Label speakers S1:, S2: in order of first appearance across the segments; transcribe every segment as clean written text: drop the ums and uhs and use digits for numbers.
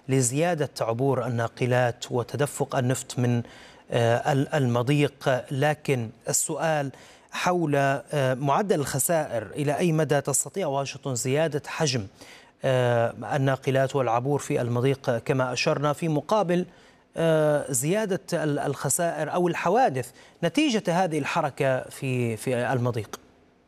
S1: لزيادة عبور الناقلات وتدفق النفط من المضيق، لكن السؤال حول معدل الخسائر، إلى أي مدى تستطيع واشنطن زيادة حجم الناقلات والعبور في المضيق كما أشرنا، في مقابل زيادة الخسائر أو الحوادث نتيجة هذه الحركة في المضيق؟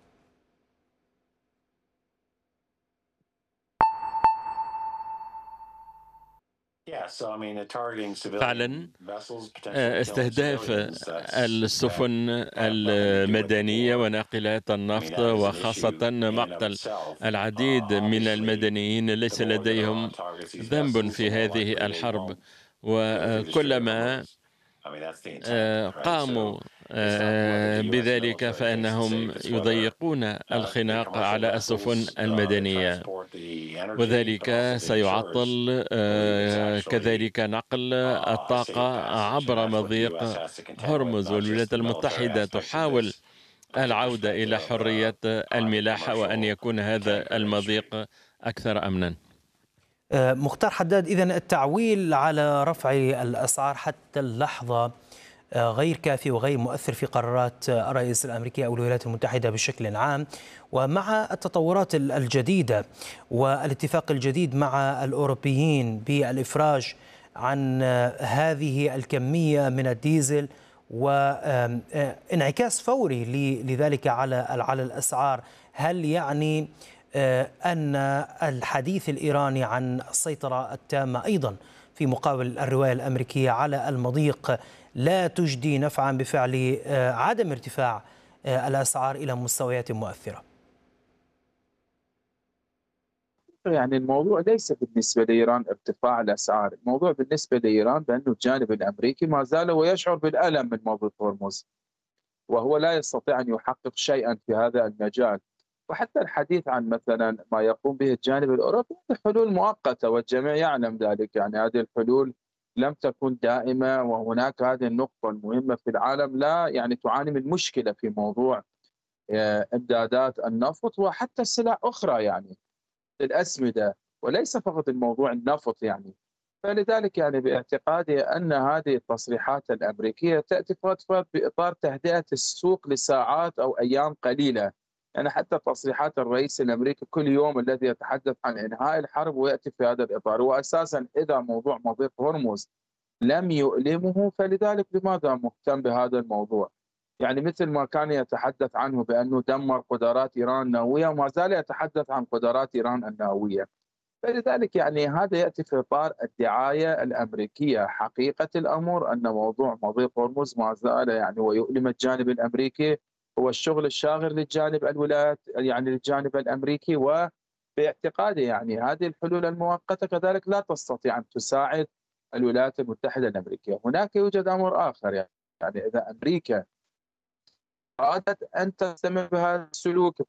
S2: فعلا استهداف السفن المدنية وناقلات النفط، وخاصة مقتل العديد من المدنيين ليس لديهم ذنب في هذه الحرب، وكلما قاموا بذلك فإنهم يضيقون الخناق على السفن المدنية، وذلك سيعطل كذلك نقل الطاقة عبر مضيق هرمز. والولايات المتحدة تحاول العودة إلى حرية الملاحة وأن يكون هذا المضيق أكثر أمنا.
S1: مختار حداد، إذن التعويل على رفع الأسعار حتى اللحظة غير كافي وغير مؤثر في قرارات الرئيس الأمريكي أو الولايات المتحدة بشكل عام، ومع التطورات الجديدة والاتفاق الجديد مع الأوروبيين بالإفراج عن هذه الكمية من الديزل وانعكاس فوري لذلك على الأسعار، هل يعني أن الحديث الإيراني عن السيطرة التامة أيضا في مقابل الرواية الأمريكية على المضيق لا تجدي نفعا بفعل عدم ارتفاع الأسعار إلى مستويات مؤثرة؟
S3: يعني الموضوع ليس بالنسبة لإيران ارتفاع الأسعار، الموضوع بالنسبة لإيران بأنه الجانب الأمريكي ما زال ويشعر بالألم من موضوع هرمز، وهو لا يستطيع أن يحقق شيئا في هذا المجال. وحتى الحديث عن مثلا ما يقوم به الجانب الأوروبي حلول مؤقتة، والجميع يعلم ذلك. يعني هذه الحلول لم تكن دائمة، وهناك هذه النقطة المهمة في العالم لا يعني تعاني من مشكلة في موضوع إمدادات النفط وحتى سلع أخرى، يعني الأسمدة، وليس فقط الموضوع النفط يعني. فلذلك يعني باعتقادي أن هذه التصريحات الأمريكية تأتي فقط بإطار تهدئة السوق لساعات أو أيام قليلة. يعني حتى تصريحات الرئيس الأمريكي كل يوم الذي يتحدث عن إنهاء الحرب ويأتي في هذا الإطار، وأساسا إذا موضوع مضيق هرمز لم يؤلمه فلذلك لماذا مهتم بهذا الموضوع؟ يعني مثل ما كان يتحدث عنه بأنه دمر قدرات إيران النووية وما زال يتحدث عن قدرات إيران النووية. فلذلك يعني هذا يأتي في إطار الدعاية الأمريكية. حقيقة الأمر أن موضوع مضيق هرمز ما زال يعني ويؤلم الجانب الأمريكي، هو الشغل الشاغر للجانب الولايات يعني للجانب الأمريكي. وباعتقادي يعني هذه الحلول المؤقتة كذلك لا تستطيع أن تساعد الولايات المتحدة الأمريكية. هناك يوجد أمر آخر، يعني إذا أمريكا أرادت أن تستمر بهذا السلوك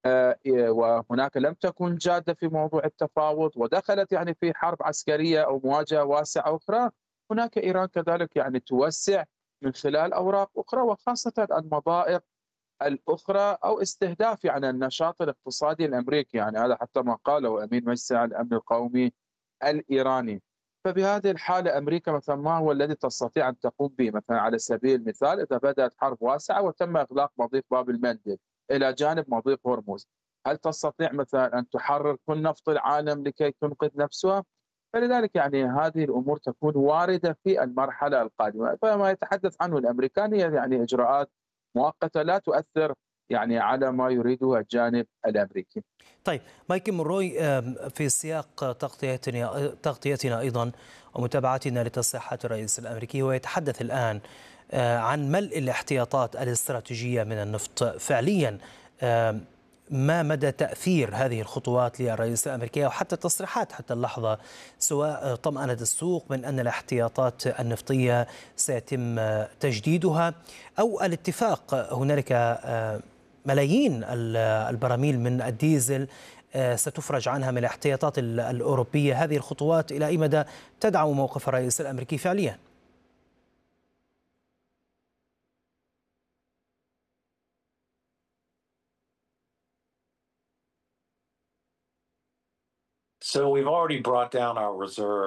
S3: وهناك لم تكن جادة في موضوع التفاوض ودخلت يعني في حرب عسكرية أو مواجهة واسعة أخرى، هناك إيران كذلك يعني توسع من خلال أوراق أخرى، وخاصة المضائق الأخرى أو استهداف يعني النشاط الاقتصادي الأمريكي. يعني هذا حتى ما قاله أمين مجلس الأمن القومي الإيراني. فبهذه الحالة أمريكا مثلا ما هو الذي تستطيع أن تقوم به؟ مثلا على سبيل المثال إذا بدأت حرب واسعة وتم إغلاق مضيق باب المندب إلى جانب مضيق هرمز، هل تستطيع مثلا أن تحرر كل نفط العالم لكي تنقذ نفسها؟ فلذلك يعني هذه الأمور تكون واردة في المرحلة القادمة. فما يتحدث عنه الأمريكان هي يعني إجراءات مؤقتة لا تؤثر يعني على ما يريده الجانب الأمريكي.
S1: طيب مايكل مونروي، في سياق تغطيتنا أيضا ومتابعتنا لتصريحات الرئيس الأمريكي، ويتحدث الآن عن ملء الاحتياطات الاستراتيجية من النفط. فعليا ما مدى تأثير هذه الخطوات للرئيس الأمريكي وحتى التصريحات حتى اللحظة، سواء طمأنة السوق من أن الاحتياطات النفطية سيتم تجديدها أو الاتفاق هنالك ملايين البراميل من الديزل ستفرج عنها من الاحتياطات الأوروبية؟ هذه الخطوات إلى أي مدى تدعم موقف الرئيس الأمريكي فعليا؟
S4: So we've already brought down our reserve.